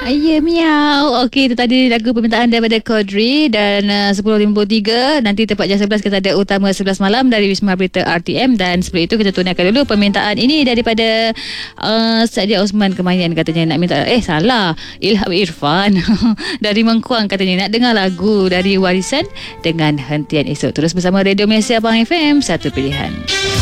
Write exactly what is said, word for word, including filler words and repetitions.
Ya, miau. Okey, itu tadi lagu permintaan daripada Kodri. Dan uh, sepuluh lima puluh tiga nanti tepat jam sebelas kita ada Utama sebelas Malam dari Wisma Berita R T M. Dan sebelum itu kita tunaikan dulu permintaan ini daripada uh, Sadia Osman Kemayan. Katanya nak minta, eh salah, Ilham Irfan dari Mengkuang. Katanya nak dengar lagu dari Warisan dengan Hentian Esok. Terus bersama Radio Malaysia Abang F M, satu pilihan.